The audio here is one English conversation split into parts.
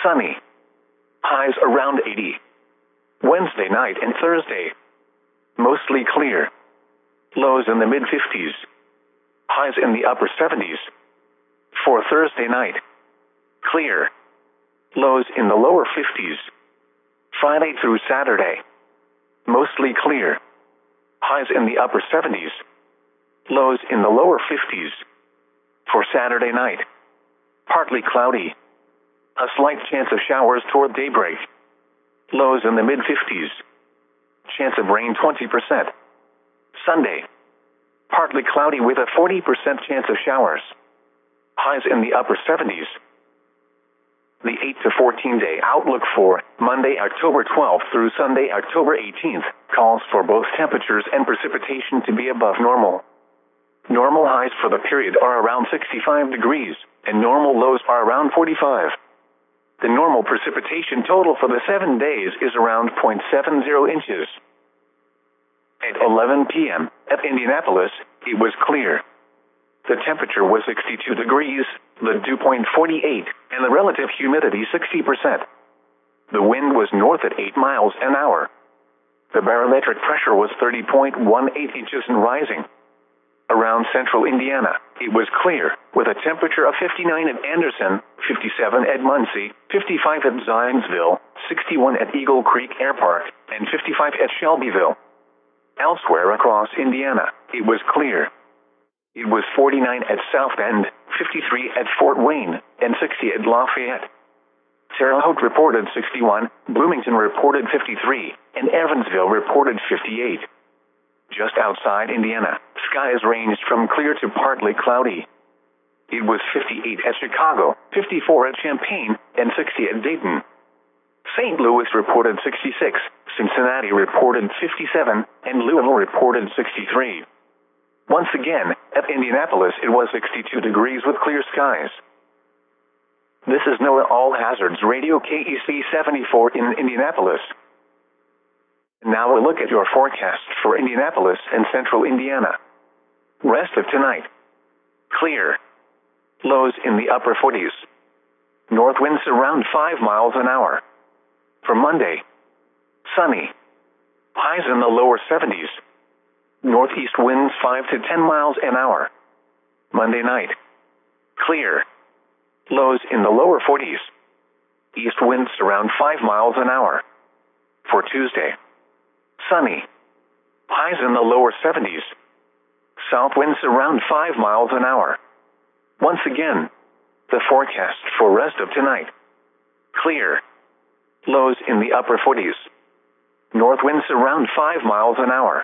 sunny. Highs around 80. Wednesday night and Thursday, mostly clear. Lows in the mid-50s. Highs in the upper 70s. For Thursday night, clear. Lows in the lower 50s. Friday through Saturday, mostly clear. Highs in the upper 70s. Lows in the lower 50s. For Saturday night, partly cloudy. A slight chance of showers toward daybreak. Lows in the mid-50s. Chance of rain 20%. Sunday, partly cloudy with a 40% chance of showers. Highs in the upper 70s. The 8 to 14 day outlook for Monday, October 12th through Sunday, October 18th, calls for both temperatures and precipitation to be above normal. Normal highs for the period are around 65 degrees, and normal lows are around 45. The normal precipitation total for the 7 days is around 0.70 inches. At 11 p.m. at Indianapolis, it was clear. The temperature was 62 degrees, the dew point 48, and the relative humidity 60%. The wind was north at 8 miles an hour. The barometric pressure was 30.18 inches and rising. Around central Indiana, it was clear, with a temperature of 59 at Anderson, 57 at Muncie, 55 at Zionsville, 61 at Eagle Creek Air Park, and 55 at Shelbyville. Elsewhere across Indiana, it was clear. It was 49 at South Bend, 53 at Fort Wayne, and 60 at Lafayette. Terre Haute reported 61, Bloomington reported 53, and Evansville reported 58. Just outside Indiana, skies ranged from clear to partly cloudy. It was 58 at Chicago, 54 at Champaign, and 60 at Dayton. St. Louis reported 66, Cincinnati reported 57, and Louisville reported 63. Once again, at Indianapolis it was 62 degrees with clear skies. This is NOAA All Hazards Radio KEC 74 in Indianapolis. Now a look at your forecast for Indianapolis and central Indiana. Rest of tonight. Clear. Lows in the upper 40s. North winds around 5 miles an hour. For Monday, sunny. Highs in the lower 70s. Northeast winds 5 to 10 miles an hour. Monday night, clear. Lows in the lower 40s. East winds around 5 miles an hour. For Tuesday, sunny. Highs in the lower 70s. South winds around 5 miles an hour. Once again, the forecast for rest of tonight. Clear. Lows in the upper 40s. North winds around 5 miles an hour.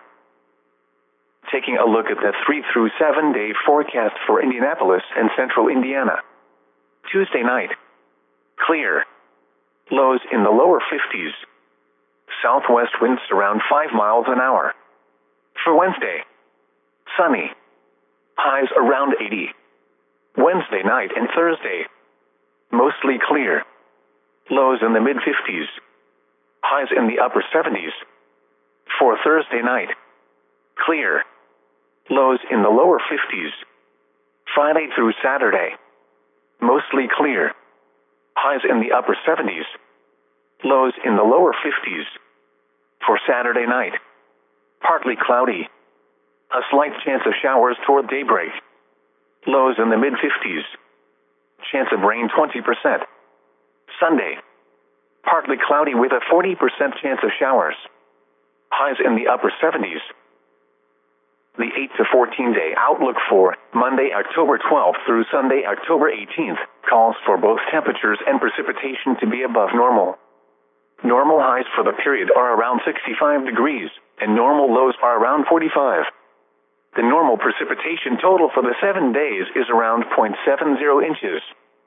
Taking a look at the 3 through 7 day forecast for Indianapolis and central Indiana. Tuesday night, clear. Lows in the lower 50s. Southwest winds around 5 miles an hour. For Wednesday, sunny. Highs around 80. Wednesday night and Thursday, mostly clear. Lows in the mid-50s. Highs in the upper 70s. For Thursday night, clear. Lows in the lower 50s. Friday through Saturday, mostly clear. Highs in the upper 70s. Lows in the lower 50s. For Saturday night, partly cloudy. A slight chance of showers toward daybreak. Lows in the mid-50s. Chance of rain 20%. Sunday, partly cloudy with a 40% chance of showers. Highs in the upper 70s. The 8 to 14 day outlook for Monday, October 12th through Sunday, October 18th, calls for both temperatures and precipitation to be above normal. Normal highs for the period are around 65 degrees, and normal lows are around 45. The normal precipitation total for the 7 days is around 0.70 inches.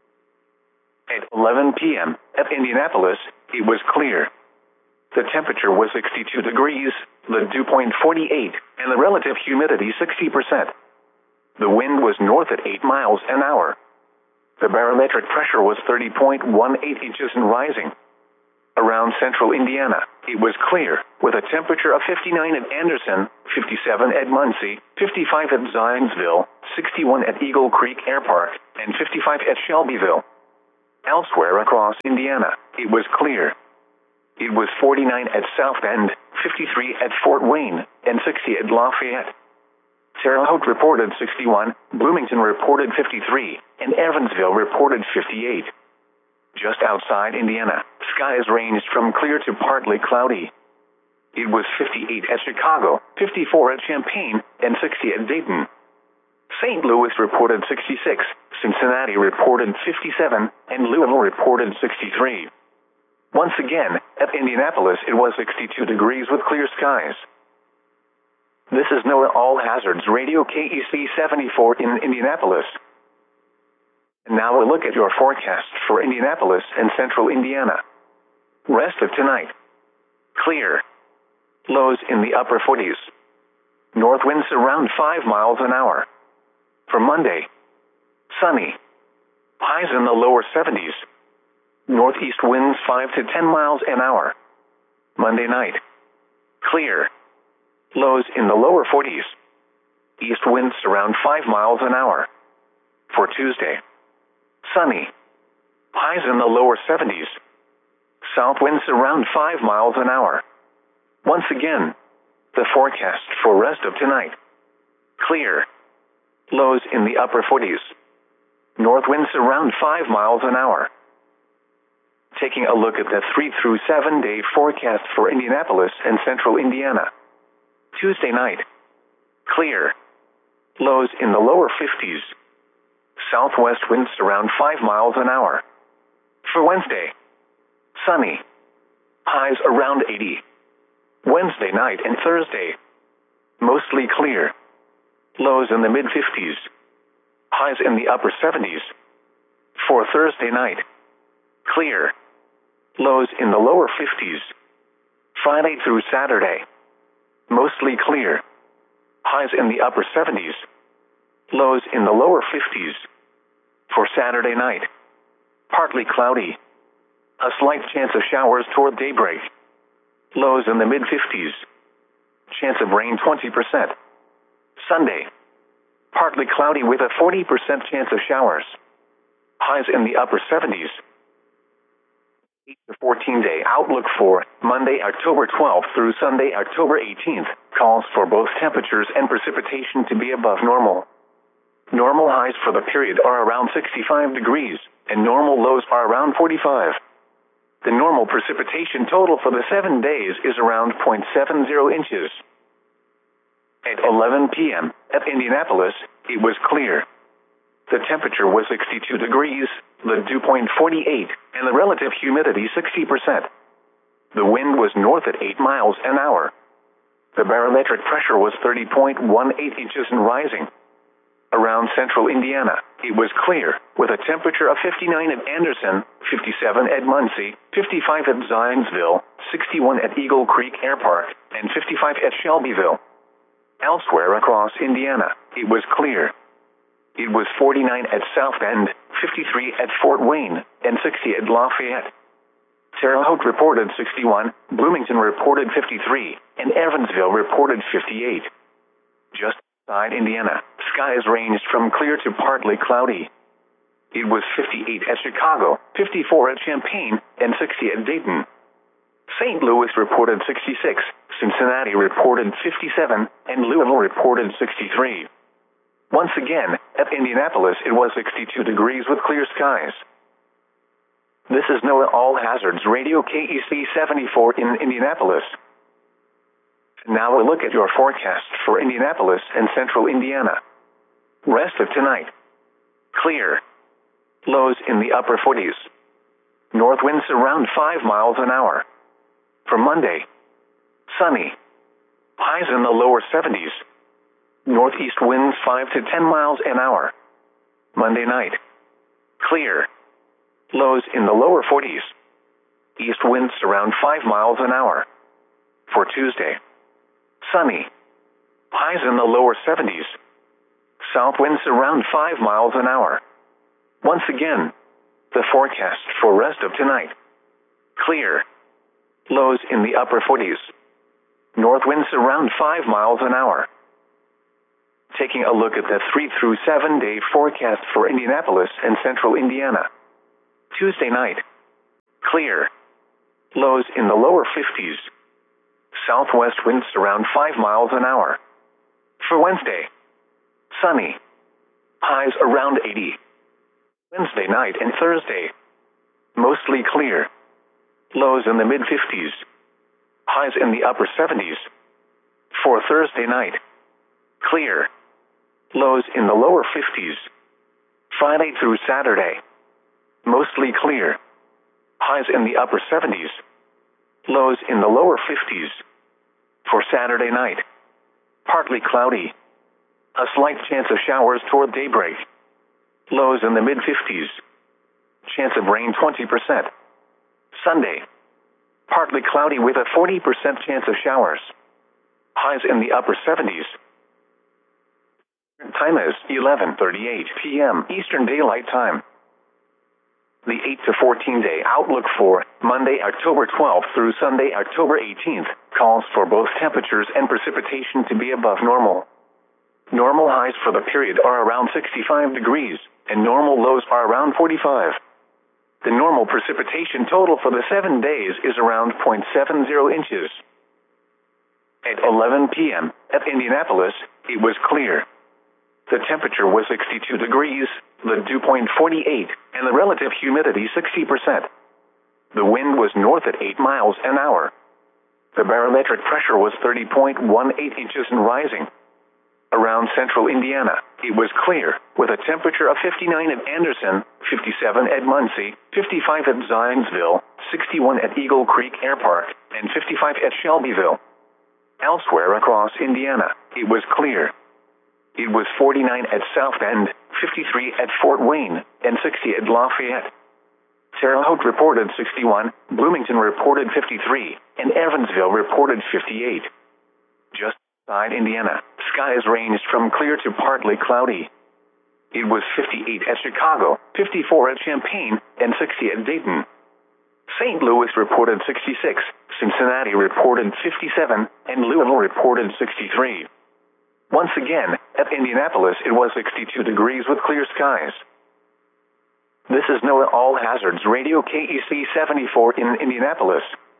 At 11 p.m. at Indianapolis, it was clear. The temperature was 62 degrees, the dew point 48, and the relative humidity 60%. The wind was north at 8 miles an hour. The barometric pressure was 30.18 inches and rising. Around central Indiana, it was clear, with a temperature of 59 at Anderson, 57 at Muncie, 55 at Zionsville, 61 at Eagle Creek Air Park, and 55 at Shelbyville. Elsewhere across Indiana, it was clear. It was 49 at South Bend, 53 at Fort Wayne, and 60 at Lafayette. Terre Haute reported 61, Bloomington reported 53, and Evansville reported 58. Just outside Indiana, skies ranged from clear to partly cloudy. It was 58 at Chicago, 54 at Champaign, and 60 at Dayton. St. Louis reported 66, Cincinnati reported 57, and Louisville reported 63. Once again, at Indianapolis it was 62 degrees with clear skies. This is NOAA All Hazards Radio KEC 74 in Indianapolis. And now a look at your forecast for Indianapolis and central Indiana. Rest of tonight. Clear. Lows in the upper 40s. North winds around 5 miles an hour. For Monday, sunny. Highs in the lower 70s. Northeast winds 5 to 10 miles an hour. Monday night, clear. Lows in the lower 40s. East winds around 5 miles an hour. For Tuesday, sunny. Highs in the lower 70s. South winds around 5 miles an hour. Once again, the forecast for rest of tonight. Clear. Lows in the upper 40s. North winds around 5 miles an hour. Taking a look at the 3 through 7 day forecast for Indianapolis and central Indiana. Tuesday night, clear. Lows in the lower 50s. Southwest winds around 5 miles an hour. For Wednesday, sunny. Highs around 80. Wednesday night and Thursday, mostly clear. Lows in the mid-50s. Highs in the upper 70s. For Thursday night, clear. Lows in the lower 50s. Friday through Saturday, mostly clear. Highs in the upper 70s. Lows in the lower 50s. For Saturday night, partly cloudy. A slight chance of showers toward daybreak. Lows in the mid-50s. Chance of rain 20%. Sunday, partly cloudy with a 40% chance of showers. Highs in the upper 70s. 8 to 14 day outlook for Monday, October 12th through Sunday, October 18th calls for both temperatures and precipitation to be above normal. Normal highs for the period are around 65 degrees, and normal lows are around 45. The normal precipitation total for the 7 days is around 0.70 inches. At 11 p.m. at Indianapolis, it was clear. The temperature was 62 degrees, the dew point 48, and the relative humidity 60%. The wind was north at 8 miles an hour. The barometric pressure was 30.18 inches and rising. Around central Indiana, it was clear, with a temperature of 59 at Anderson, 57 at Muncie, 55 at Zionsville, 61 at Eagle Creek Air Park, and 55 at Shelbyville. Elsewhere across Indiana, it was clear. It was 49 at South Bend, 53 at Fort Wayne, and 60 at Lafayette. Terre Haute reported 61, Bloomington reported 53, and Evansville reported 58. Just outside Indiana, skies ranged from clear to partly cloudy. It was 58 at Chicago, 54 at Champaign, and 60 at Dayton. St. Louis reported 66, Cincinnati reported 57, and Louisville reported 63. Once again, at Indianapolis it was 62 degrees with clear skies. This is NOAA All Hazards Radio KEC 74 in Indianapolis. Now a look at your forecast for Indianapolis and central Indiana. Rest of tonight. Clear. Lows in the upper 40s. North winds around 5 miles an hour. For Monday, sunny. Highs in the lower 70s. Northeast winds 5 to 10 miles an hour. Monday night, clear. Lows in the lower 40s. East winds around 5 miles an hour. For Tuesday, sunny. Highs in the lower 70s. South winds around 5 miles an hour. Once again, the forecast for rest of tonight. Clear. Lows in the upper 40s. North winds around 5 miles an hour. Taking a look at the 3 through 7 day forecast for Indianapolis and central Indiana. Tuesday night, clear. Lows in the lower 50s. Southwest winds around 5 miles an hour. For Wednesday, sunny. Highs around 80. Wednesday night and Thursday, mostly clear. Lows in the mid-50s. Highs in the upper 70s. For Thursday night, clear. Lows in the lower 50s. Friday through Saturday, mostly clear. Highs in the upper 70s. Lows in the lower 50s. For Saturday night, partly cloudy. A slight chance of showers toward daybreak. Lows in the mid-50s. Chance of rain 20%. Sunday, partly cloudy with a 40% chance of showers. Highs in the upper 70s. Time is 11:38 p.m. Eastern Daylight Time. The 8 to 14 day outlook for Monday, October 12th through Sunday, October 18th, calls for both temperatures and precipitation to be above normal. Normal highs for the period are around 65 degrees, and normal lows are around 45. The normal precipitation total for the 7 days is around 0.70 inches. At 11 p.m. at Indianapolis, it was clear. The temperature was 62 degrees, the dew point 48, and the relative humidity 60%. The wind was north at 8 miles an hour. The barometric pressure was 30.18 inches and rising. Around central Indiana, it was clear, with a temperature of 59 at Anderson, 57 at Muncie, 55 at Zionsville, 61 at Eagle Creek Air Park, and 55 at Shelbyville. Elsewhere across Indiana, it was clear. It was 49 at South Bend, 53 at Fort Wayne, and 60 at Lafayette. Terre Haute reported 61, Bloomington reported 53, and Evansville reported 58. Just outside Indiana, skies ranged from clear to partly cloudy. It was 58 at Chicago, 54 at Champaign, and 60 at Dayton. St. Louis reported 66, Cincinnati reported 57, and Louisville reported 63. Once again, at Indianapolis it was 62 degrees with clear skies. This is NOAA All Hazards Radio KEC 74 in Indianapolis.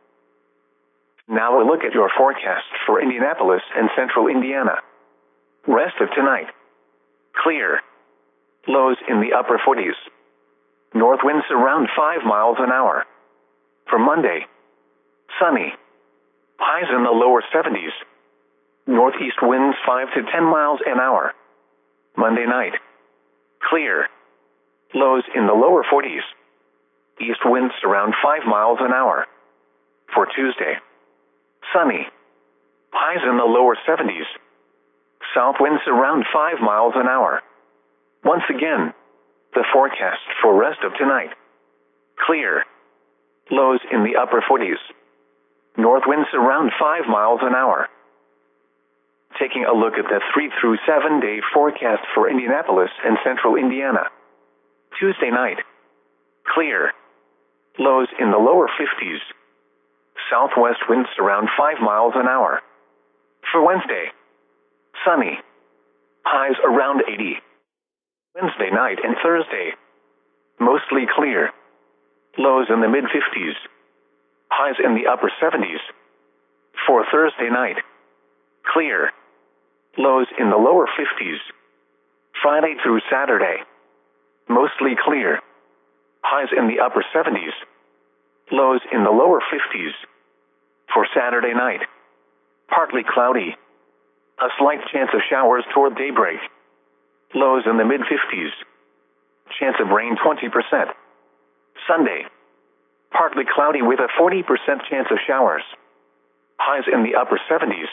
Now a look at your forecast for Indianapolis and central Indiana. Rest of tonight, clear. Lows in the upper 40s. North winds around 5 miles an hour. For Monday, sunny. Highs in the lower 70s. Northeast winds 5 to 10 miles an hour. Monday night, clear. Lows in the lower 40s. East winds around 5 miles an hour. For Tuesday, sunny. Highs in the lower 70s. South winds around 5 miles an hour. Once again, the forecast for rest of tonight, clear. Lows in the upper 40s. North winds around 5 miles an hour. Taking a look at the 3 through 7 day forecast for Indianapolis and central Indiana. Tuesday night, clear. Lows in the lower 50s. Southwest winds around 5 miles an hour. For Wednesday, sunny. Highs around 80. Wednesday night and Thursday, mostly clear. Lows in the mid-50s. Highs in the upper 70s. For Thursday night, clear. Lows in the lower 50s. Friday through Saturday, mostly clear. Highs in the upper 70s. Lows in the lower 50s. For Saturday night, partly cloudy. A slight chance of showers toward daybreak. Lows in the mid-50s. Chance of rain 20%. Sunday, partly cloudy with a 40% chance of showers. Highs in the upper 70s.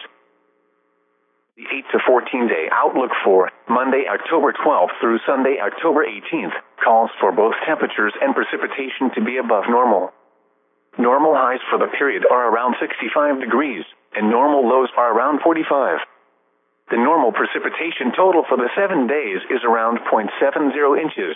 The 8 to 14 day outlook for Monday, October 12th through Sunday, October 18th, calls for both temperatures and precipitation to be above normal. Normal highs for the period are around 65 degrees, and normal lows are around 45. The normal precipitation total for the 7 days is around 0.70 inches.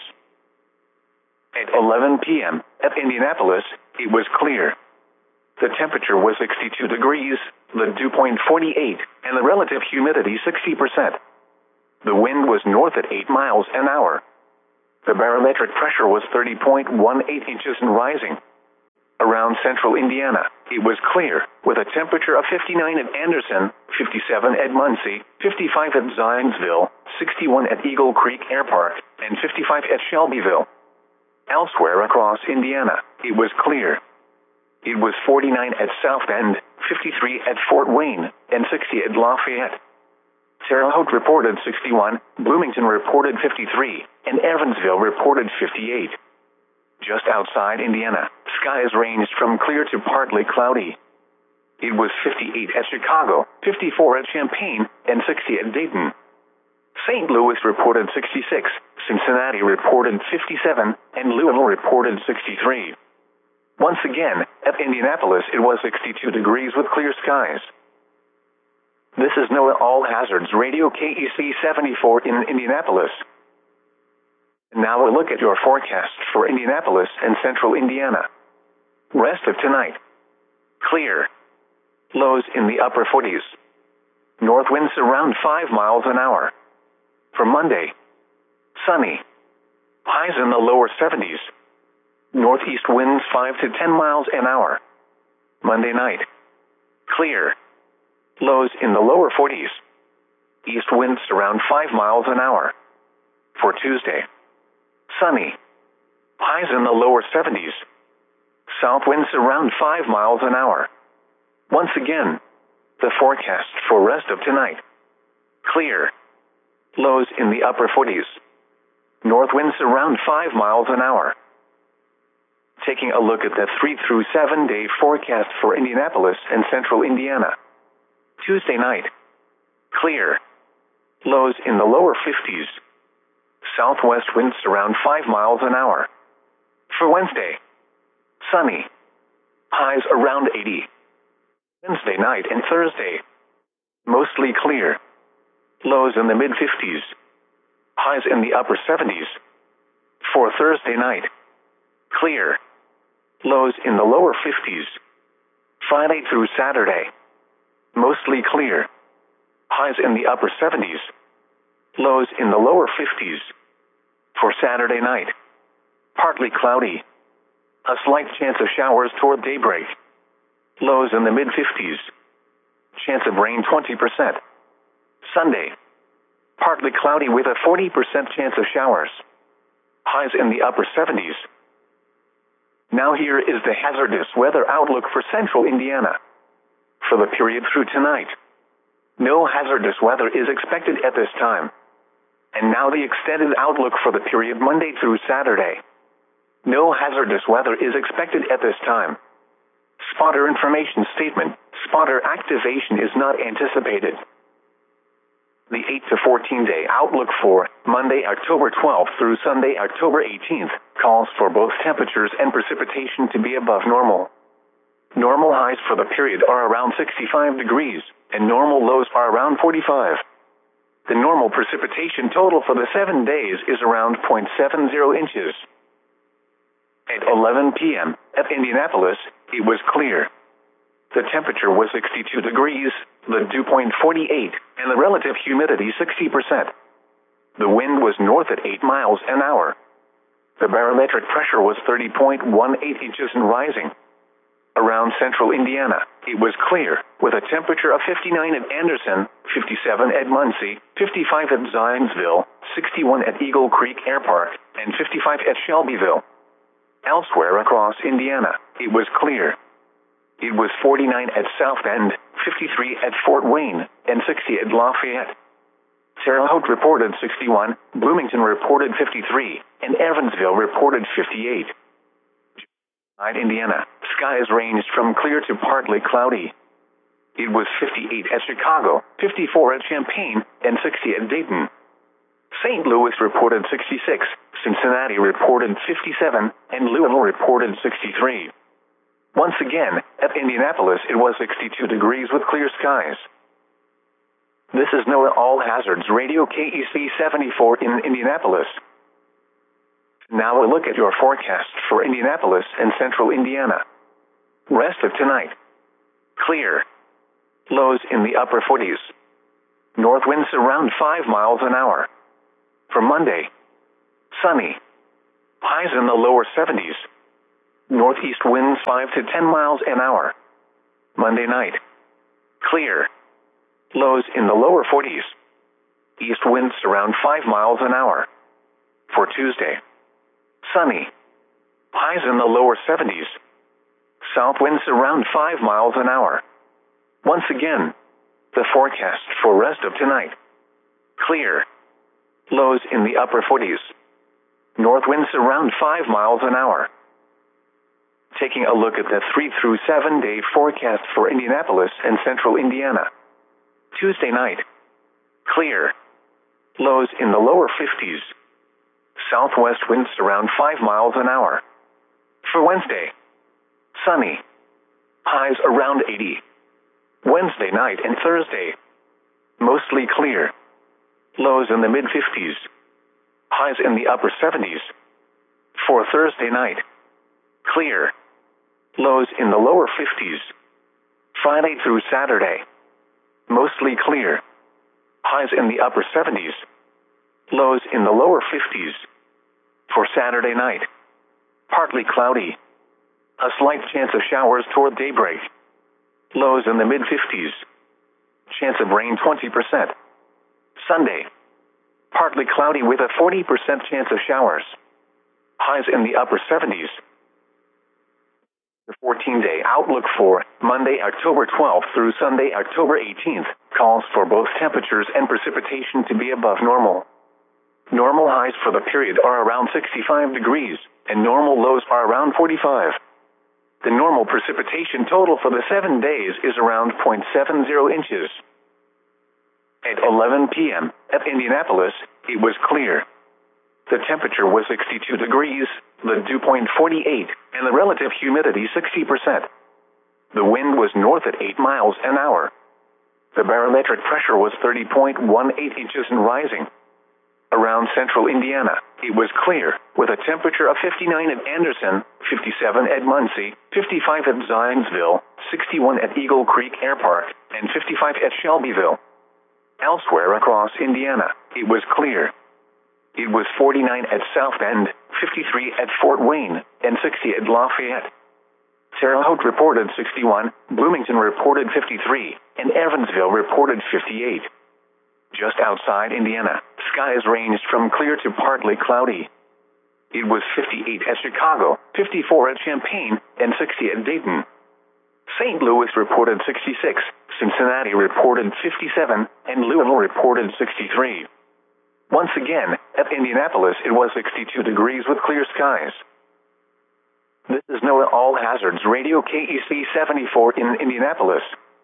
At 11 p.m. at Indianapolis, it was clear. The temperature was 62 degrees, the dew point 48, and the relative humidity 60%. The wind was north at 8 miles an hour. The barometric pressure was 30.18 inches and rising. Around central Indiana, it was clear, with a temperature of 59 at Anderson, 57 at Muncie, 55 at Zionsville, 61 at Eagle Creek Air Park, and 55 at Shelbyville. Elsewhere across Indiana, it was clear. It was 49 at South Bend, 53 at Fort Wayne, and 60 at Lafayette. Terre Haute reported 61, Bloomington reported 53, and Evansville reported 58. Just outside Indiana, skies ranged from clear to partly cloudy. It was 58 at Chicago, 54 at Champaign, and 60 at Dayton. St. Louis reported 66, Cincinnati reported 57, and Louisville reported 63. Once again, at Indianapolis it was 62 degrees with clear skies. This is NOAA All Hazards Radio KEC 74 in Indianapolis. Now a look at your forecast for Indianapolis and central Indiana. Rest of tonight. Clear. Lows in the upper 40s. North winds around 5 miles an hour. For Monday. Sunny. Highs in the lower 70s. Northeast winds 5 to 10 miles an hour. Monday night. Clear. Lows in the lower 40s. East winds around 5 miles an hour. For Tuesday. Sunny. Highs in the lower 70s. South winds around 5 miles an hour. Once again, the forecast for rest of tonight. Clear. Lows in the upper 40s. North winds around 5 miles an hour. Taking a look at the 3 through 7 day forecast for Indianapolis and central Indiana. Tuesday night. Clear. Lows in the lower 50s. Southwest winds around 5 miles an hour. For Wednesday. Sunny. Highs around 80. Wednesday night and Thursday. Mostly clear. Lows in the mid-50s. Highs in the upper 70s. For Thursday night. Clear. Lows in the lower 50s. Friday through Saturday. Mostly clear. Highs in the upper 70s. Lows in the lower 50s. For Saturday night. Partly cloudy. A slight chance of showers toward daybreak. Lows in the mid-50s. Chance of rain 20%. Sunday. Partly cloudy with a 40% chance of showers. Highs in the upper 70s. Now here is the hazardous weather outlook for central Indiana. For the period through tonight. No hazardous weather is expected at this time. And now the extended outlook for the period Monday through Saturday. No hazardous weather is expected at this time. Spotter information statement. Spotter activation is not anticipated. The 8 to 14 day outlook for Monday, October 12th through Sunday, October 18th calls for both temperatures and precipitation to be above normal. Normal highs for the period are around 65 degrees, and normal lows are around 45. The normal precipitation total for the 7 days is around 0.70 inches. At 11 p.m. at Indianapolis, it was clear. The temperature was 62 degrees, the dew point 48, and the relative humidity 60%. The wind was north at 8 miles an hour. The barometric pressure was 30.18 inches and rising. Around central Indiana, it was clear, with a temperature of 59 at Anderson, 57 at Muncie, 55 at Zionsville, 61 at Eagle Creek Air Park, and 55 at Shelbyville. Elsewhere across Indiana, it was clear. It was 49 at South Bend, 53 at Fort Wayne, and 60 at Lafayette. Terre Haute reported 61, Bloomington reported 53, and Evansville reported 58. Indiana, skies ranged from clear to partly cloudy. It was 58 at Chicago, 54 at Champaign, and 60 at Dayton. St. Louis reported 66, Cincinnati reported 57, and Louisville reported 63. Once again, at Indianapolis it was 62 degrees with clear skies. This is NOAA All Hazards Radio KEC 74 in Indianapolis. Now a look at your forecast for Indianapolis and central Indiana. Rest of tonight. Clear. Lows in the upper 40s. North winds around 5 miles an hour. For Monday. Sunny. Highs in the lower 70s. Northeast winds 5 to 10 miles an hour. Monday night. Clear. Lows in the lower 40s. East winds around 5 miles an hour. For Tuesday. Sunny. Highs in the lower 70s. South winds around 5 miles an hour. Once again, the forecast for rest of tonight. Clear. Lows in the upper 40s. North winds around 5 miles an hour. Taking a look at the 3 through 7 day forecast for Indianapolis and central Indiana. Tuesday night. Clear. Lows in the lower 50s. Southwest winds around 5 miles an hour. For Wednesday. Sunny. Highs around 80. Wednesday night and Thursday. Mostly clear. Lows in the mid-50s. Highs in the upper 70s. For Thursday night. Clear. Lows in the lower 50s. Friday through Saturday. Mostly clear. Highs in the upper 70s. Lows in the lower 50s. For Saturday night. Partly cloudy. A slight chance of showers toward daybreak. Lows in the mid-50s. Chance of rain 20%. Sunday. Partly cloudy with a 40% chance of showers. Highs in the upper 70s. The 14-day outlook for Monday, October 12th through Sunday, October 18th, calls for both temperatures and precipitation to be above normal. Normal highs for the period are around 65 degrees, and normal lows are around 45. The normal precipitation total for the 7 days is around 0.70 inches. At 11 p.m. at Indianapolis, it was clear. The temperature was 62 degrees, the dew point 48, and the relative humidity 60%. The wind was north at 8 miles an hour. The barometric pressure was 30.18 inches and rising. Around central Indiana, it was clear, with a temperature of 59 at Anderson, 57 at Muncie, 55 at Zionsville, 61 at Eagle Creek Air Park, and 55 at Shelbyville. Elsewhere across Indiana, it was clear. It was 49 at South Bend, 53 at Fort Wayne, and 60 at Lafayette. Terre Haute reported 61, Bloomington reported 53, and Evansville reported 58. Just outside Indiana, skies ranged from clear to partly cloudy. It was 58 at Chicago, 54 at Champaign, and 60 at Dayton. St. Louis reported 66, Cincinnati reported 57, and Louisville reported 63. Once again, at Indianapolis it was 62 degrees with clear skies. This is NOAA All Hazards Radio KEC 74 in Indianapolis.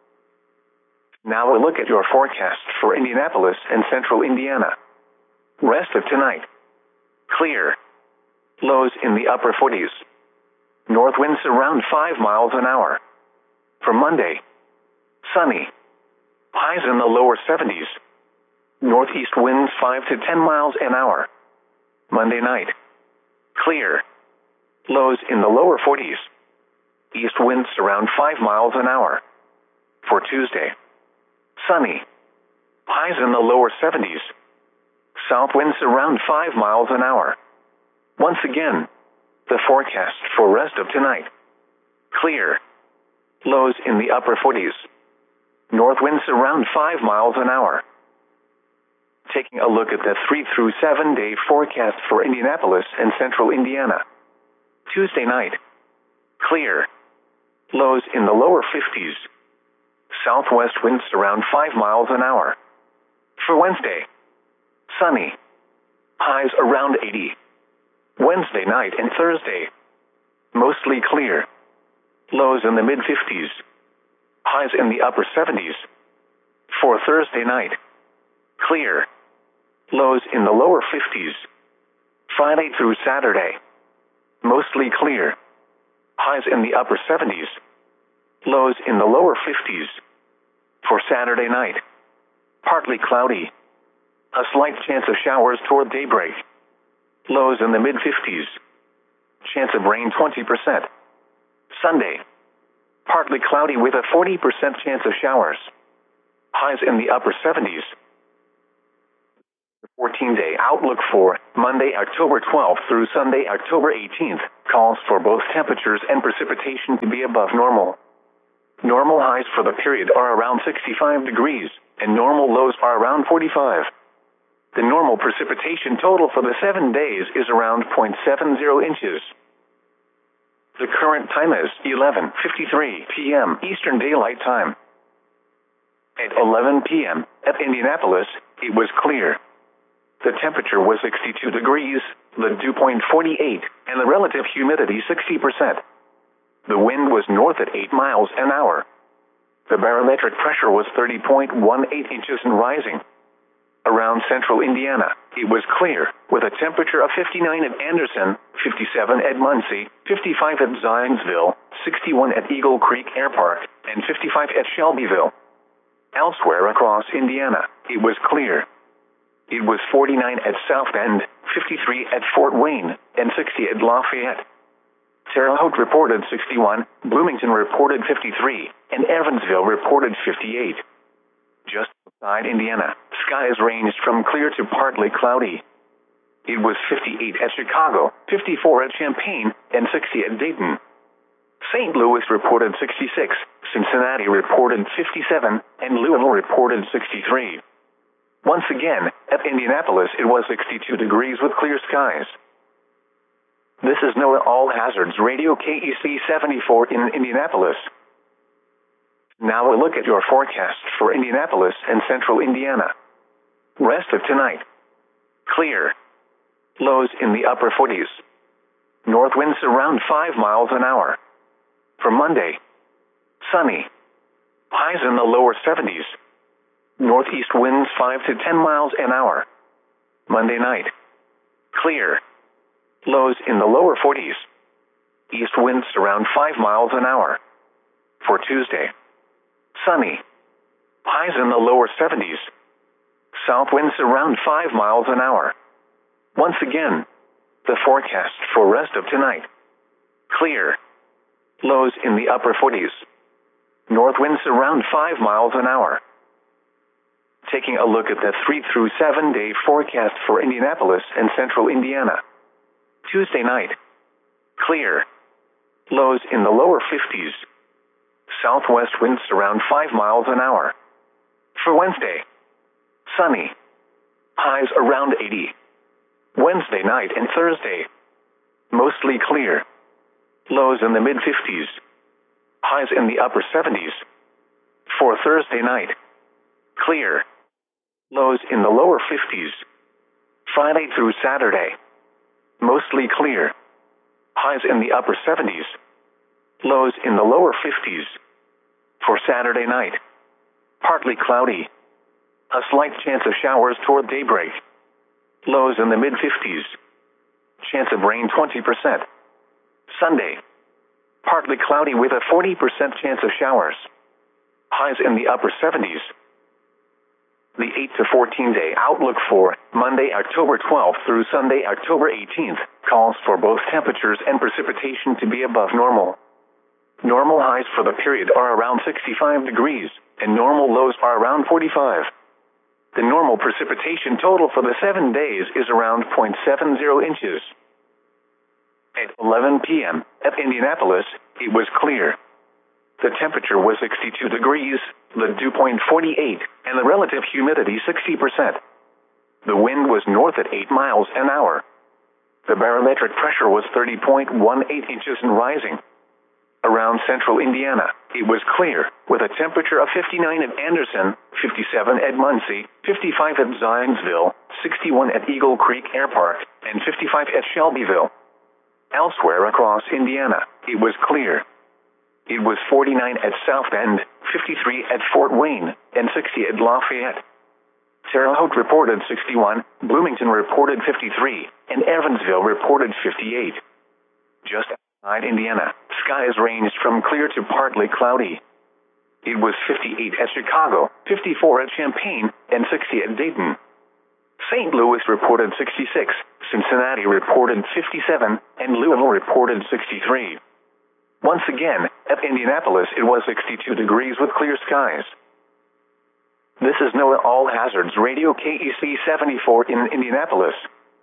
Now a look at your forecast for Indianapolis and central Indiana. Rest of tonight. Clear. Lows in the upper 40s. North winds around 5 miles an hour. For Monday. Sunny. Highs in the lower 70s. Northeast winds 5 to 10 miles an hour. Monday night. Clear. Lows in the lower 40s. East winds around 5 miles an hour. For Tuesday. Sunny. Highs in the lower 70s. South winds around 5 miles an hour. Once again, the forecast for rest of tonight. Clear. Lows in the upper 40s. North winds around 5 miles an hour. Taking a look at the 3 through 7 day forecast for Indianapolis and central Indiana. Tuesday night. Clear. Lows in the lower 50s. Southwest winds around 5 miles an hour. For Wednesday. Sunny. Highs around 80. Wednesday night and Thursday. Mostly clear. Lows in the mid-50s. Highs in the upper 70s. For Thursday night. Clear. Lows in the lower 50s. Friday through Saturday. Mostly clear. Highs in the upper 70s. Lows in the lower 50s. For Saturday night. Partly cloudy. A slight chance of showers toward daybreak. Lows in the mid-50s. Chance of rain 20%. Sunday. Partly cloudy with a 40% chance of showers. Highs in the upper 70s. The 14-day outlook for Monday, October 12th through Sunday, October 18th, calls for both temperatures and precipitation to be above normal. Normal highs for the period are around 65 degrees, and normal lows are around 45. The normal precipitation total for the 7 days is around 0.70 inches. The current time is 11:53 p.m. Eastern Daylight Time. At 11 p.m. at Indianapolis, it was clear. The temperature was 62 degrees, the dew point 48, and the relative humidity 60%. The wind was north at 8 miles an hour. The barometric pressure was 30.18 inches and rising. Around central Indiana, it was clear, with a temperature of 59 at Anderson, 57 at Muncie, 55 at Zionsville, 61 at Eagle Creek Air Park, and 55 at Shelbyville. Elsewhere across Indiana, it was clear. It was 49 at South Bend, 53 at Fort Wayne, and 60 at Lafayette. Terre Haute reported 61, Bloomington reported 53, and Evansville reported 58. Just outside Indiana, skies ranged from clear to partly cloudy. It was 58 at Chicago, 54 at Champaign, and 60 at Dayton. St. Louis reported 66, Cincinnati reported 57, and Louisville reported 63. Once again, at Indianapolis it was 62 degrees with clear skies. This is NOAA All Hazards Radio KEC 74 in Indianapolis. Now a look at your forecast for Indianapolis and central Indiana. Rest of tonight. Clear. Lows in the upper 40s. North winds around 5 miles an hour. For Monday. Sunny. Highs in the lower 70s. Northeast winds 5 to 10 miles an hour. Monday night. Clear. Lows in the lower 40s. East winds around 5 miles an hour. For Tuesday. Sunny. Highs in the lower 70s. South winds around 5 miles an hour. Once again, the forecast for rest of tonight. Clear. Lows in the upper 40s. North winds around 5 miles an hour. Taking a look at the 3 through 7 day forecast for Indianapolis and central Indiana. Tuesday night. Clear. Lows in the lower 50s. Southwest winds around 5 miles an hour. For Wednesday. Sunny. Highs around 80. Wednesday night and Thursday. Mostly clear. Lows in the mid-50s. Highs in the upper 70s. For Thursday night. Clear. Lows in the lower 50s. Friday through Saturday. Mostly clear. Highs in the upper 70s. Lows in the lower 50s. For Saturday night. Partly cloudy. A slight chance of showers toward daybreak. Lows in the mid-50s. Chance of rain 20%. Sunday. Partly cloudy with a 40% chance of showers. Highs in the upper 70s. The 8 to 14 day outlook for Monday, October 12th through Sunday, October 18th, calls for both temperatures and precipitation to be above normal. Normal highs for the period are around 65 degrees, and normal lows are around 45. The normal precipitation total for the 7 days is around 0.70 inches. At 11 p.m. at Indianapolis, it was clear. The temperature was 62 degrees, the dew point 48, and the relative humidity 60%. The wind was north at 8 miles an hour. The barometric pressure was 30.18 inches and rising. Around central Indiana, it was clear, with a temperature of 59 at Anderson, 57 at Muncie, 55 at Zionsville, 61 at Eagle Creek Air Park, and 55 at Shelbyville. Elsewhere across Indiana, it was clear. It was 49 at South Bend, 53 at Fort Wayne, and 60 at Lafayette. Terre Haute reported 61, Bloomington reported 53, and Evansville reported 58. Just outside Indiana, skies ranged from clear to partly cloudy. It was 58 at Chicago, 54 at Champaign, and 60 at Dayton. St. Louis reported 66, Cincinnati reported 57, and Louisville reported 63. Once again, at Indianapolis it was 62 degrees with clear skies. This is NOAA All Hazards Radio KEC 74 in Indianapolis.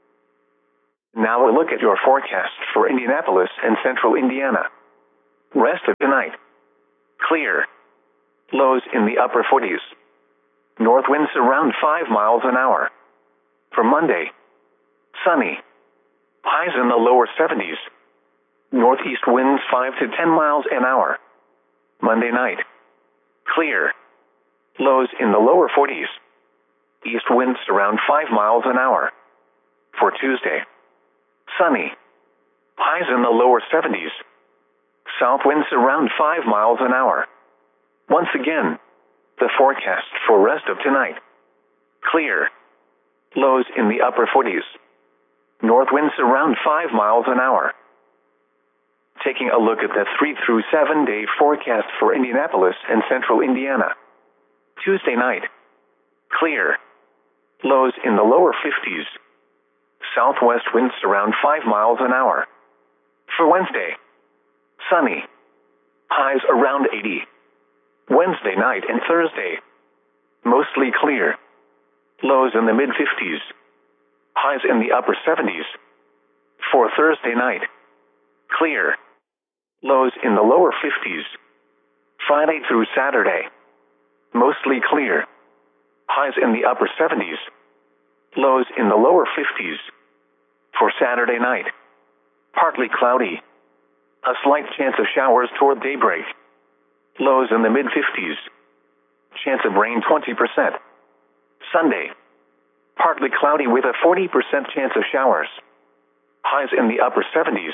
Now a look at your forecast for Indianapolis and central Indiana. Rest of tonight. Clear. Lows in the upper 40s. North winds around 5 miles an hour. For Monday. Sunny. Highs in the lower 70s. Northeast winds 5 to 10 miles an hour. Monday night. Clear. Lows in the lower 40s. East winds around 5 miles an hour. For Tuesday. Sunny. Highs in the lower 70s. South winds around 5 miles an hour. Once again, the forecast for rest of tonight. Clear. Lows in the upper 40s. North winds around 5 miles an hour. Taking a look at the 3 through 7 day forecast for Indianapolis and central Indiana. Tuesday night. Clear. Lows in the lower 50s. Southwest winds around 5 miles an hour. For Wednesday. Sunny. Highs around 80. Wednesday night and Thursday. Mostly clear. Lows in the mid-50s. Highs in the upper 70s. For Thursday night. Clear. Lows in the lower 50s. Friday through Saturday. Mostly clear. Highs in the upper 70s. Lows in the lower 50s. For Saturday night. Partly cloudy. A slight chance of showers toward daybreak. Lows in the mid-50s. Chance of rain 20%. Sunday. Partly cloudy with a 40% chance of showers. Highs in the upper 70s.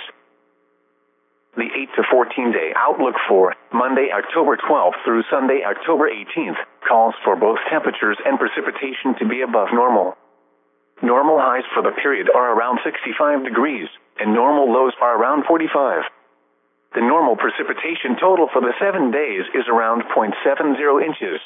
The 8 to 14 day outlook for Monday, October 12th through Sunday, October 18th calls for both temperatures and precipitation to be above normal. Normal highs for the period are around 65 degrees, and normal lows are around 45. The normal precipitation total for the 7 days is around 0.70 inches.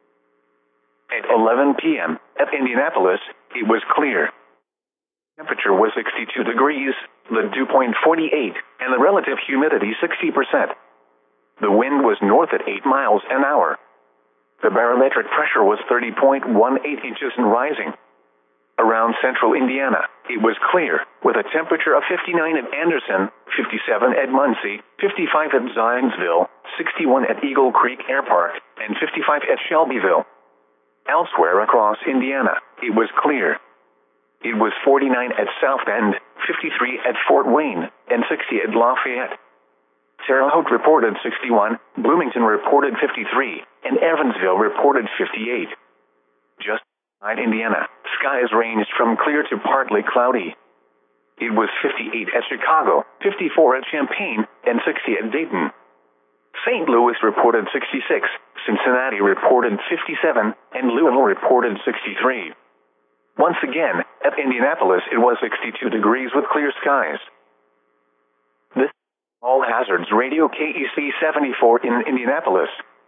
At 11 p.m. at Indianapolis, it was clear. Temperature was 62 degrees, the dew point 48, and the relative humidity 60%. The wind was north at 8 miles an hour. The barometric pressure was 30.18 inches and rising. Around central Indiana, it was clear, with a temperature of 59 at Anderson, 57 at Muncie, 55 at Zionsville, 61 at Eagle Creek Air Park, and 55 at Shelbyville. Elsewhere across Indiana, it was clear. It was 49 at South Bend, 53 at Fort Wayne, and 60 at Lafayette. Terre Haute reported 61, Bloomington reported 53, and Evansville reported 58. Just outside Indiana, skies ranged from clear to partly cloudy. It was 58 at Chicago, 54 at Champaign, and 60 at Dayton. St. Louis reported 66, Cincinnati reported 57, and Louisville reported 63. Once again, at Indianapolis it was 62 degrees with clear skies. This is All Hazards Radio KEC 74 in Indianapolis.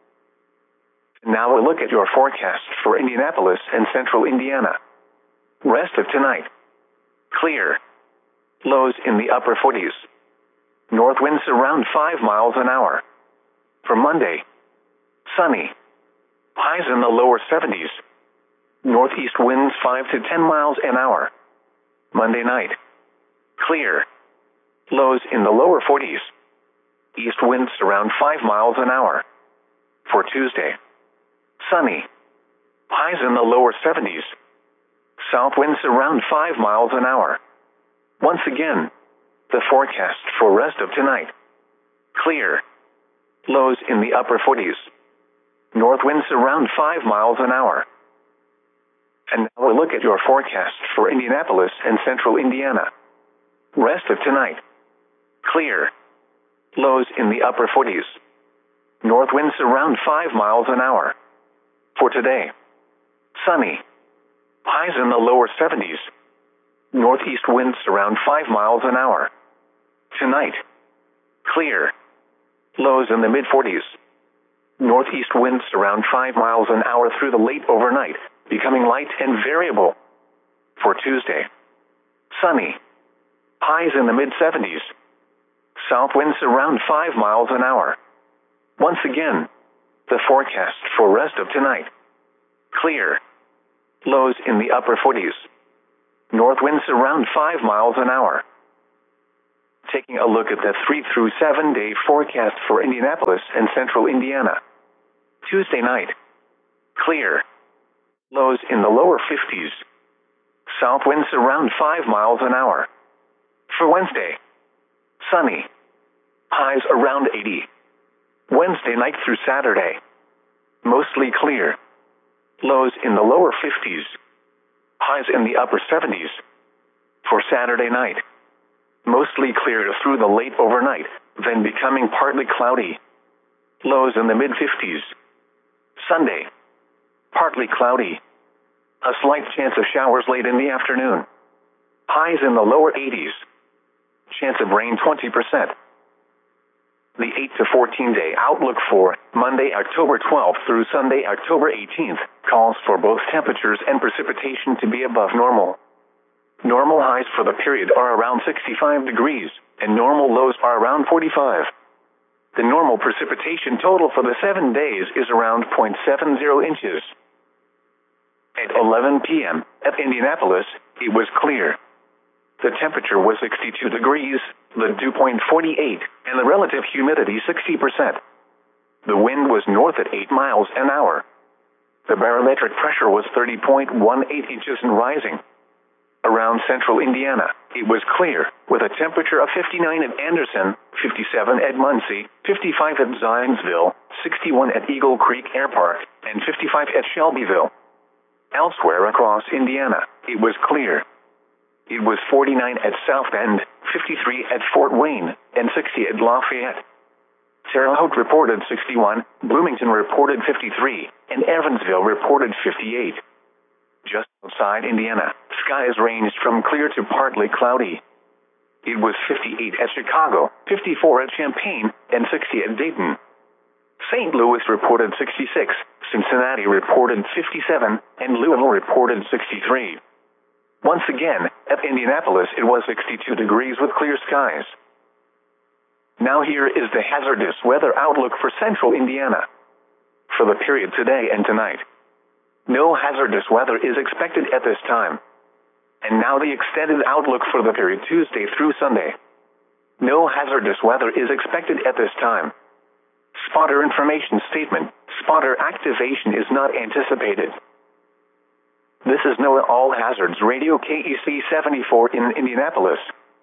Now a look at your forecast for Indianapolis and central Indiana. Rest of tonight. Clear. Lows in the upper 40s. North winds around 5 miles an hour. For Monday. Sunny. Highs in the lower 70s. Northeast winds 5 to 10 miles an hour. Monday night. Clear. Lows in the lower 40s. East winds around 5 miles an hour. For Tuesday. Sunny. Highs in the lower 70s. South winds around 5 miles an hour. Once again, the forecast for rest of tonight. Clear. Lows in the upper 40s. North winds around 5 miles an hour. And now we'll look at your forecast for Indianapolis and central Indiana. Rest of tonight. Clear. Lows in the upper 40s. North winds around 5 miles an hour. For today. Sunny. Highs in the lower 70s. Northeast winds around 5 miles an hour. Tonight. Clear. Lows in the mid-40s. Northeast winds around 5 miles an hour through the late overnight, becoming light and variable. For Tuesday. Sunny. Highs in the mid-70s. South winds around 5 miles an hour. Once again, the forecast for rest of tonight. clear. Lows in the upper 40s. North winds around 5 miles an hour. Taking a look at the 3 through 7 day forecast for Indianapolis and central Indiana. Tuesday night. Clear. Lows in the lower 50s. South winds around 5 miles an hour. For Wednesday. Sunny. Highs around 80. Wednesday night through Saturday. Mostly clear. Lows in the lower 50s. Highs in the upper 70s. For Saturday night. Mostly clear through the late overnight, then becoming partly cloudy. Lows in the mid-50s. Sunday. Partly cloudy. A slight chance of showers late in the afternoon. Highs in the lower 80s. Chance of rain 20%. The 8 to 14 day outlook for Monday, October 12th through Sunday, October 18th calls for both temperatures and precipitation to be above normal. Normal highs for the period are around 65 degrees, and normal lows are around 45. The normal precipitation total for the 7 days is around 0.70 inches. At 11 p.m. at Indianapolis, it was clear. The temperature was 62 degrees, the dew point 48, and the relative humidity 60%. The wind was north at 8 miles an hour. The barometric pressure was 30.18 inches and rising. Around central Indiana, it was clear, with a temperature of 59 at Anderson, 57 at Muncie, 55 at Zionsville, 61 at Eagle Creek Air Park, and 55 at Shelbyville. Elsewhere across Indiana, it was clear. It was 49 at South Bend, 53 at Fort Wayne, and 60 at Lafayette. Terre Haute reported 61, Bloomington reported 53, and Evansville reported 58. Just outside Indiana, skies ranged from clear to partly cloudy. It was 58 at Chicago, 54 at Champaign, and 60 at Dayton. St. Louis reported 66, Cincinnati reported 57, and Louisville reported 63. Once again, at Indianapolis it was 62 degrees with clear skies. Now here is the hazardous weather outlook for central Indiana. For the period today and tonight. No hazardous weather is expected at this time. And now the extended outlook for the period Tuesday through Sunday. No hazardous weather is expected at this time. Spotter information statement. Spotter activation is not anticipated. This is NOAA All Hazards Radio KEC 74 in Indianapolis.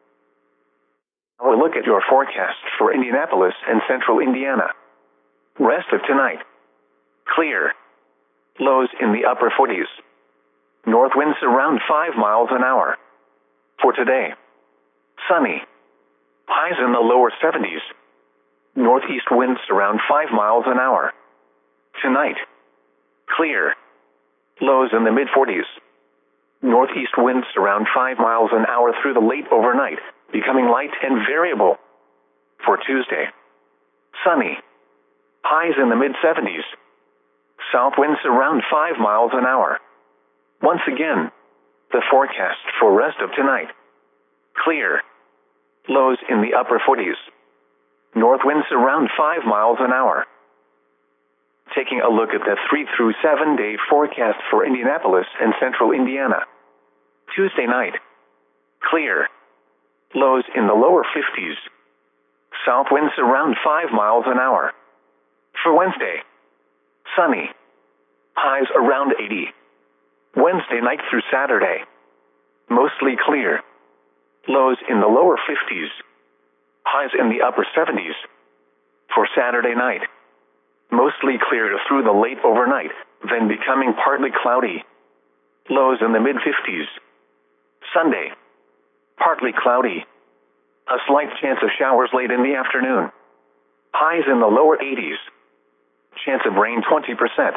Now we'll look at your forecast for Indianapolis and central Indiana. Rest of tonight. Clear. Lows in the upper 40s. North winds around 5 miles an hour. For today. Sunny. Highs in the lower 70s. Northeast winds around 5 miles an hour. Tonight. Clear. Lows in the mid-40s. Northeast winds around 5 miles an hour through the late overnight, becoming light and variable. For Tuesday. Sunny. Highs in the mid-70s. South winds around 5 miles an hour. Once again, the forecast for rest of tonight. Clear. Lows in the upper 40s. North winds around 5 miles an hour. Taking a look at the 3 through 7 day forecast for Indianapolis and central Indiana. Tuesday night. Clear. Lows in the lower 50s. South winds around 5 miles an hour. For Wednesday. Sunny. Highs around 80. Wednesday night through Saturday. Mostly clear. Lows in the lower 50s. Highs in the upper 70s. For Saturday night. Mostly clear through the late overnight, then becoming partly cloudy. Lows in the mid-50s. Sunday. Partly cloudy. A slight chance of showers late in the afternoon. Highs in the lower 80s. Chance of rain 20%.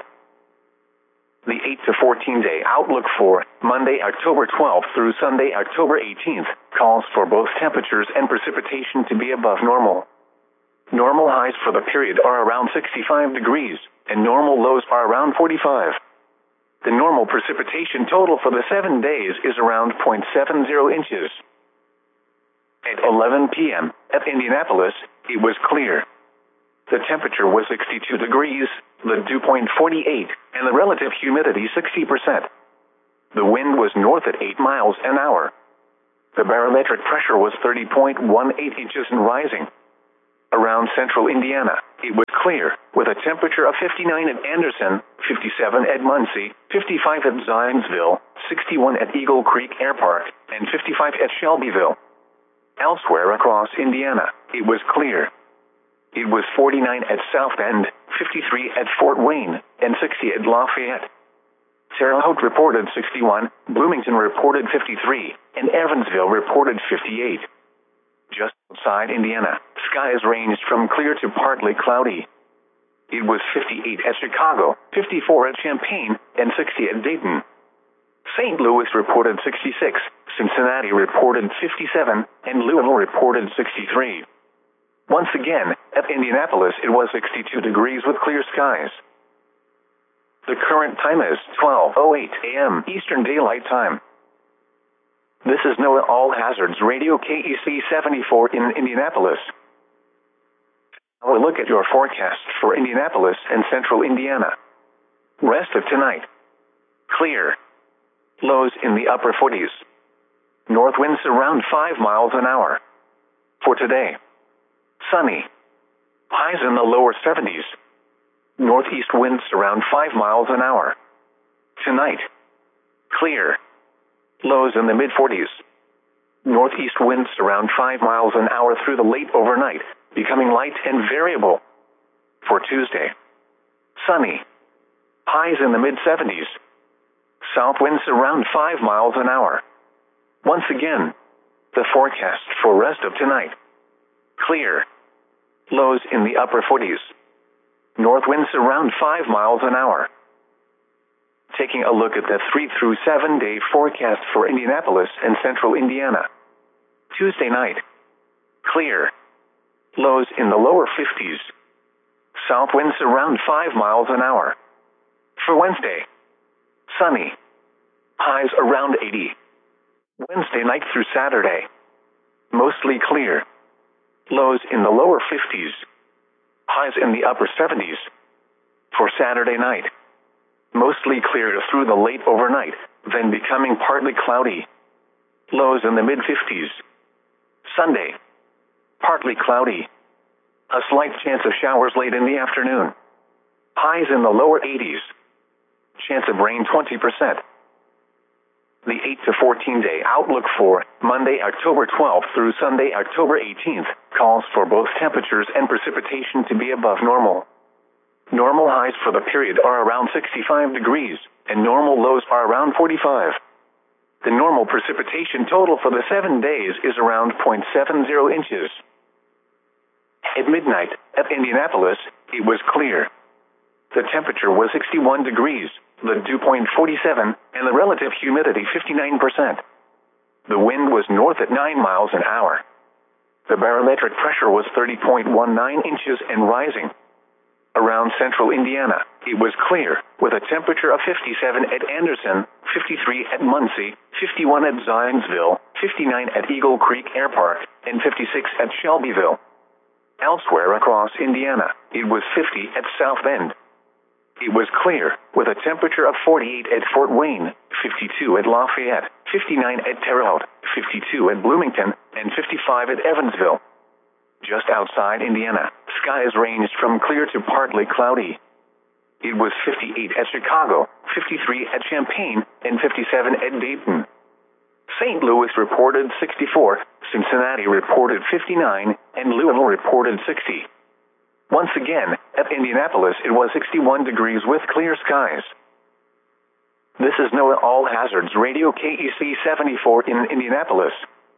The 8 to 14 day outlook for Monday, October 12th through Sunday, October 18th calls for both temperatures and precipitation to be above normal. Normal highs for the period are around 65 degrees, and normal lows are around 45. The normal precipitation total for the 7 days is around 0.70 inches. At 11 p.m. at Indianapolis, it was clear. The temperature was 62 degrees, the dew point 48, and the relative humidity 60%. The wind was north at 8 miles an hour. The barometric pressure was 30.18 inches and rising. Around central Indiana, it was clear, with a temperature of 59 at Anderson, 57 at Muncie, 55 at Zionsville, 61 at Eagle Creek Air Park, and 55 at Shelbyville. Elsewhere across Indiana, it was clear. It was 49 at South Bend, 53 at Fort Wayne, and 60 at Lafayette. Terre Haute reported 61, Bloomington reported 53, and Evansville reported 58. Just outside Indiana, skies ranged from clear to partly cloudy. It was 58 at Chicago, 54 at Champaign, and 60 at Dayton. St. Louis reported 66, Cincinnati reported 57, and Louisville reported 63. Once again, at Indianapolis it was 62 degrees with clear skies. The current time is 12:08 a.m. Eastern Daylight Time. This is NOAA All Hazards Radio KEC 74 in Indianapolis. Now we'll look at your forecast for Indianapolis and central Indiana. Rest of tonight. Clear. Lows in the upper 40s. North winds around 5 miles an hour. For today. Sunny. Highs in the lower 70s. Northeast winds around 5 miles an hour. Tonight. Clear. Lows in the mid-40s. Northeast winds around 5 miles an hour through the late overnight, becoming light and variable. For Tuesday. Sunny. Highs in the mid-70s. South winds around 5 miles an hour. Once again, the forecast for rest of tonight. Clear. Lows in the upper 40s. North winds around 5 miles an hour. Taking a look at the 3 through 7 day forecast for Indianapolis and central Indiana. Tuesday night. Clear. Lows in the lower 50s. South winds around 5 miles an hour. For Wednesday. Sunny. Highs around 80. Wednesday night through Saturday. Mostly clear. Lows in the lower 50s. Highs in the upper 70s. For Saturday night. Mostly clear through the late overnight, then becoming partly cloudy. Lows in the mid-50s. Sunday. Partly cloudy. A slight chance of showers late in the afternoon. Highs in the lower 80s. Chance of rain 20%. The 8 to 14 day outlook for Monday, October 12th through Sunday, October 18th calls for both temperatures and precipitation to be above normal. Normal highs for the period are around 65 degrees, and normal lows are around 45. The normal precipitation total for the 7 days is around 0.70 inches. At midnight, at Indianapolis, it was clear. The temperature was 61 degrees, the dew point 47, and the relative humidity 59%. The wind was north at 9 miles an hour. The barometric pressure was 30.19 inches and rising. Around central Indiana, it was clear, with a temperature of 57 at Anderson, 53 at Muncie, 51 at Zionsville, 59 at Eagle Creek Air Park, and 56 at Shelbyville. Elsewhere across Indiana, it was 50 at South Bend. It was clear, with a temperature of 48 at Fort Wayne, 52 at Lafayette, 59 at Terre Haute, 52 at Bloomington, and 55 at Evansville. Just outside Indiana, skies ranged from clear to partly cloudy. It was 58 at Chicago, 53 at Champaign, and 57 at Dayton. St. Louis reported 64, Cincinnati reported 59, and Louisville reported 60. Once again, at Indianapolis it was 61 degrees with clear skies. This is NOAA All Hazards Radio KEC 74 in Indianapolis.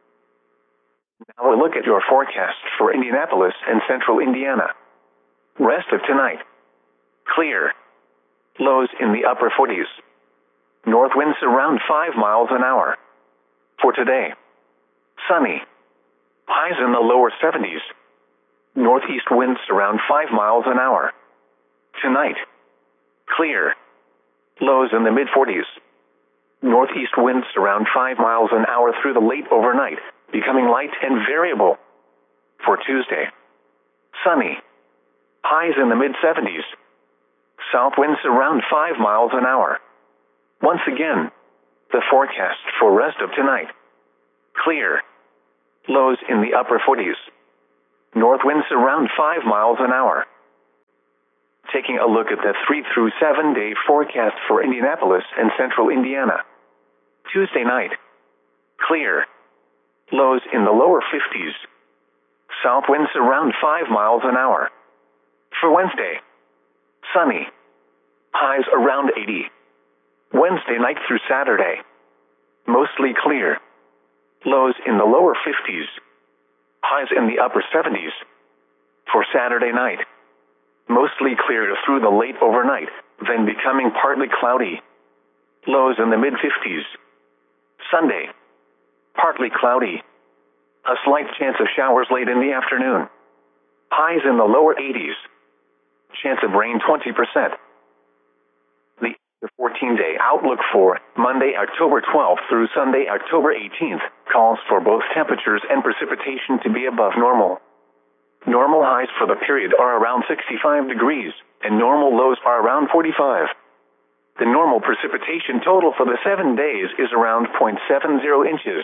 Now we'll look at your forecast for Indianapolis and central Indiana. Rest of tonight. Clear. Lows in the upper 40s. North winds around 5 miles an hour. For today. Sunny. Highs in the lower 70s. Northeast winds around 5 miles an hour. Tonight. Clear. Lows in the mid-40s. Northeast winds around 5 miles an hour through the late overnight, becoming light and variable. For Tuesday. Sunny. Highs in the mid-70s. South winds around 5 miles an hour. Once again, the forecast for rest of tonight. Clear. Lows in the upper 40s. North winds around 5 miles an hour. Taking a look at the 3 through 7 day forecast for Indianapolis and central Indiana. Tuesday night. Clear. Lows in the lower 50s. South winds around 5 miles an hour. For Wednesday. Sunny. Highs around 80. Wednesday night through Saturday. Mostly clear. Lows in the lower 50s. Highs in the upper 70s. For Saturday night. Mostly clear through the late overnight, then becoming partly cloudy. Lows in the mid-50s. Sunday. Partly cloudy. A slight chance of showers late in the afternoon. Highs in the lower 80s. Chance of rain 20%. The 14-day outlook for Monday, October 12th through Sunday, October 18th, calls for both temperatures and precipitation to be above normal. Normal highs for the period are around 65 degrees, and normal lows are around 45. The normal precipitation total for the 7 days is around 0.70 inches.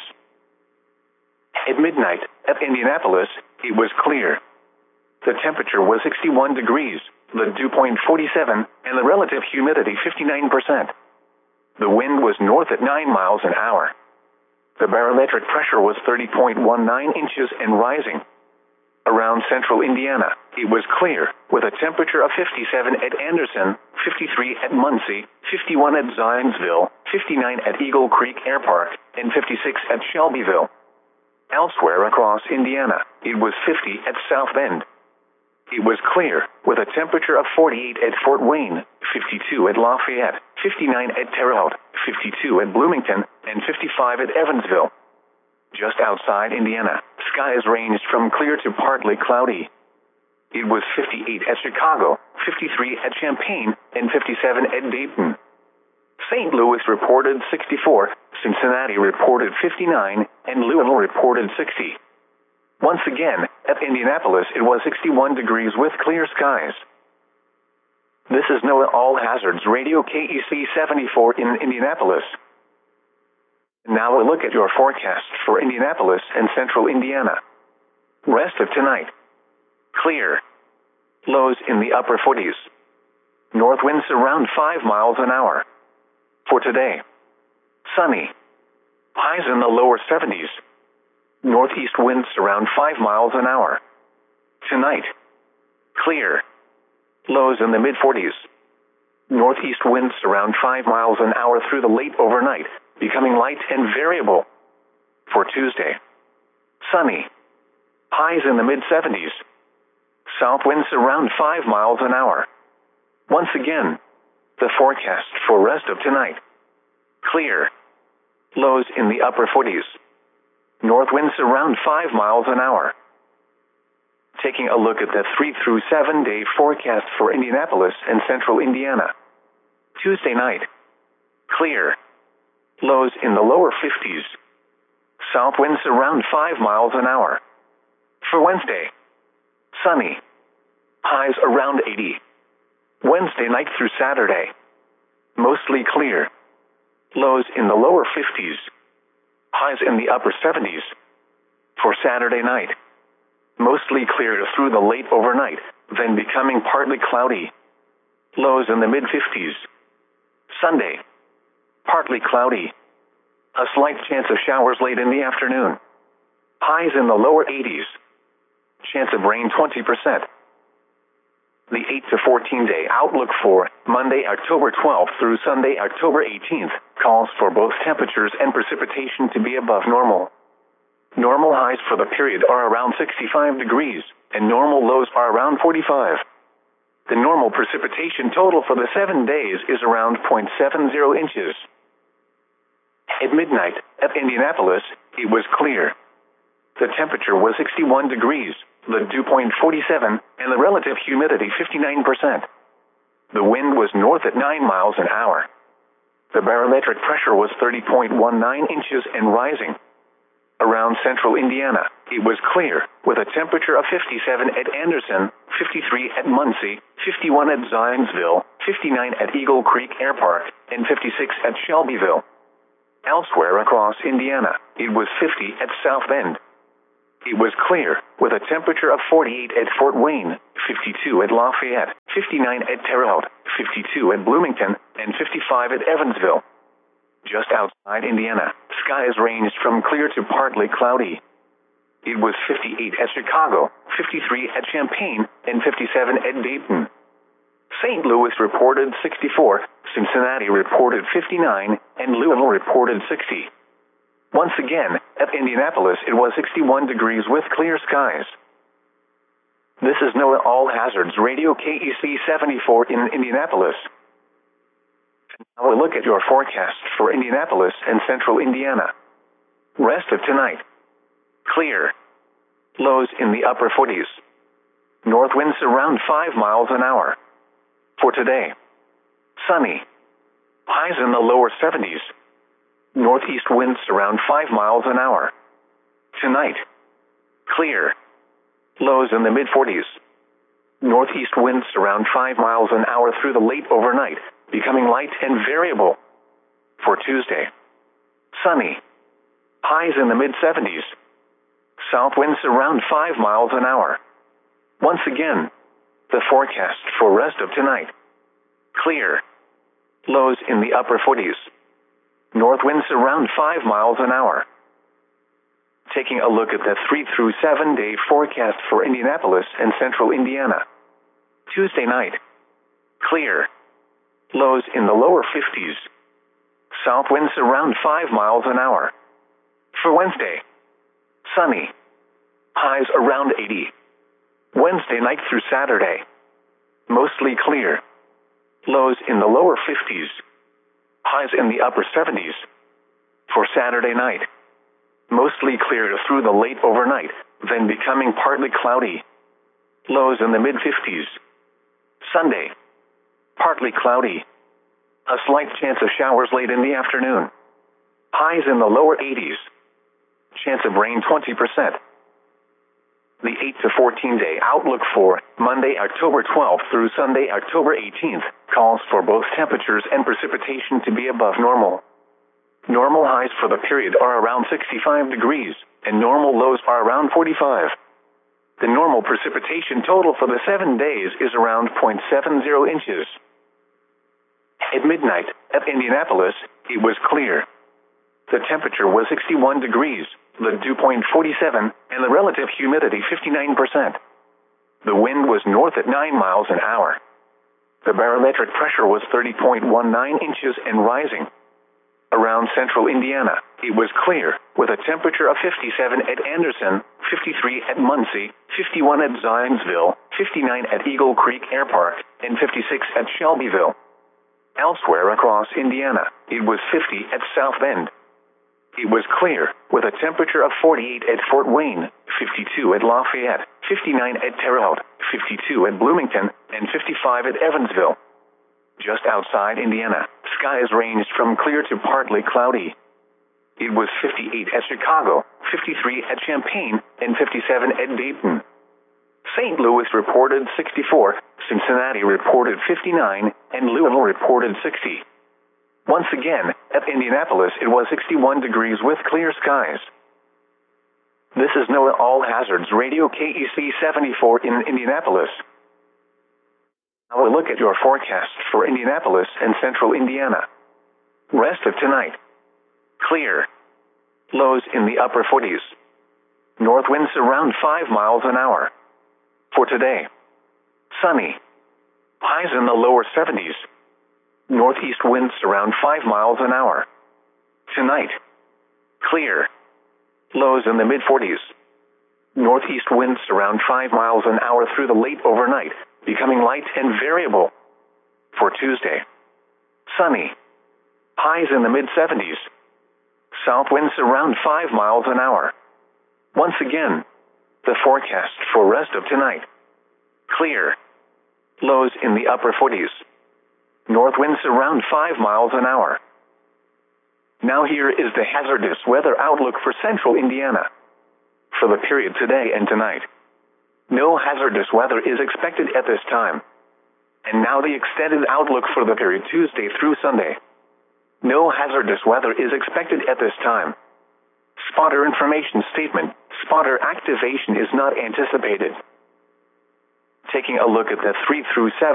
At midnight, at Indianapolis, it was clear. The temperature was 61 degrees, the dew point 47, and the relative humidity 59%. The wind was north at 9 miles an hour. The barometric pressure was 30.19 inches and rising. Around central Indiana, it was clear, with a temperature of 57 at Anderson, 53 at Muncie, 51 at Zionsville, 59 at Eagle Creek Air Park, and 56 at Shelbyville. Elsewhere across Indiana, it was 50 at South Bend. It was clear, with a temperature of 48 at Fort Wayne, 52 at Lafayette, 59 at Terre Haute, 52 at Bloomington, and 55 at Evansville. Just outside Indiana, skies ranged from clear to partly cloudy. It was 58 at Chicago, 53 at Champaign, and 57 at Dayton. St. Louis reported 64, Cincinnati reported 59, and Louisville reported 60. Once again, at Indianapolis it was 61 degrees with clear skies. This is NOAA All Hazards Radio KEC 74 in Indianapolis. Now a look at your forecast for Indianapolis and central Indiana. Rest of tonight. Clear. Lows in the upper 40s. North winds around 5 miles an hour. For today. Sunny. Highs in the lower 70s. Northeast winds around 5 miles an hour. Tonight. Clear. Lows in the mid-40s. Northeast winds around 5 miles an hour through the late overnight, becoming light and variable. For Tuesday. Sunny. Highs in the mid-70s. South winds around 5 miles an hour. Once again, the forecast for rest of tonight. Clear. Lows in the upper 40s. North winds around 5 miles an hour. Taking a look at the 3 through 7 day forecast for Indianapolis and central Indiana. Tuesday night. Clear. Lows in the lower 50s. South winds around 5 miles an hour. For Wednesday. Sunny. Highs around 80. Wednesday night through Saturday. Mostly clear. Lows in the lower 50s. Highs in the upper 70s. For Saturday night. Mostly clear through the late overnight, then becoming partly cloudy. Lows in the mid-50s. Sunday. Partly cloudy. A slight chance of showers late in the afternoon. Highs in the lower 80s. Chance of rain 20%. The 8 to 14 day outlook for Monday, October 12th through Sunday, October 18th, calls for both temperatures and precipitation to be above normal. Normal highs for the period are around 65 degrees, and normal lows are around 45. The normal precipitation total for the 7 days is around 0.70 inches. At midnight, at Indianapolis, it was clear. The temperature was 61 degrees, the dew point 47, and the relative humidity 59%. The wind was north at 9 miles an hour. The barometric pressure was 30.19 inches and rising. Around central Indiana, it was clear, with a temperature of 57 at Anderson, 53 at Muncie, 51 at Zionsville, 59 at Eagle Creek Air Park, and 56 at Shelbyville. Elsewhere across Indiana, it was 50 at South Bend. It was clear, with a temperature of 48 at Fort Wayne, 52 at Lafayette, 59 at Terre Haute, 52 at Bloomington, and 55 at Evansville. Just outside Indiana, skies ranged from clear to partly cloudy. It was 58 at Chicago, 53 at Champaign, and 57 at Dayton. St. Louis reported 64, Cincinnati reported 59, and Louisville reported 60. Once again, at Indianapolis it was 61 degrees with clear skies. This is NOAA All Hazards Radio KEC 74 in Indianapolis. Now a look at your forecast for Indianapolis and central Indiana. Rest of tonight. Clear. Lows in the upper 40s. North winds around 5 miles an hour. For today. Sunny. Highs in the lower 70s. Northeast winds around 5 miles an hour. Tonight. Clear. Lows in the mid-40s. Northeast winds around 5 miles an hour through the late overnight, becoming light and variable. For Tuesday. Sunny. Highs in the mid-70s. South winds around 5 miles an hour. Once again, the forecast for rest of tonight. Clear. Lows in the upper 40s. North winds around 5 miles an hour. Taking a look at the 3 through 7 day forecast for Indianapolis and central Indiana. Tuesday night. Clear. Lows in the lower 50s. South winds around 5 miles an hour. For Wednesday. Sunny. Highs around 80. Wednesday night through Saturday. Mostly clear. Lows in the lower 50s. Highs in the upper 70s. For Saturday night. Mostly clear through the late overnight, then becoming partly cloudy. Lows in the mid-50s. Sunday. Partly cloudy. A slight chance of showers late in the afternoon. Highs in the lower 80s. Chance of rain 20%. The 8 to 14 day outlook for Monday, October 12th through Sunday, October 18th calls for both temperatures and precipitation to be above normal. Normal highs for the period are around 65 degrees, and normal lows are around 45. The normal precipitation total for the 7 days is around 0.70 inches. At midnight, at Indianapolis, it was clear. The temperature was 61 degrees, the dew point 47, and the relative humidity 59%. The wind was north at 9 miles an hour. The barometric pressure was 30.19 inches and rising. Around central Indiana, it was clear, with a temperature of 57 at Anderson, 53 at Muncie, 51 at Zionsville, 59 at Eagle Creek Air Park, and 56 at Shelbyville. Elsewhere across Indiana, it was 50 at South Bend. It was clear, with a temperature of 48 at Fort Wayne, 52 at Lafayette, 59 at Terre Haute, 52 at Bloomington, and 55 at Evansville. Just outside Indiana, skies ranged from clear to partly cloudy. It was 58 at Chicago, 53 at Champaign, and 57 at Dayton. St. Louis reported 64, Cincinnati reported 59, and Louisville reported 60. Once again, at Indianapolis it was 61 degrees with clear skies. This is NOAA All Hazards Radio KEC 74 in Indianapolis. Now we'll look at your forecast for Indianapolis and central Indiana. Rest of tonight. Clear. Lows in the upper 40s. North winds around 5 miles an hour. For today. Sunny. Highs in the lower 70s. Northeast winds around 5 miles an hour. Tonight. Clear. Lows in the mid-40s. Northeast winds around 5 miles an hour through the late overnight, becoming light and variable. For Tuesday. Sunny. Highs in the mid-70s. South winds around 5 miles an hour. Once again, the forecast for rest of tonight. Clear. Lows in the upper 40s. North winds around 5 miles an hour. Now here is the hazardous weather outlook for central Indiana. For the period today and tonight, no hazardous weather is expected at this time. And now the extended outlook for the period Tuesday through Sunday. No hazardous weather is expected at this time. Spotter information statement. Spotter activation is not anticipated. Taking a look at the 3 through 7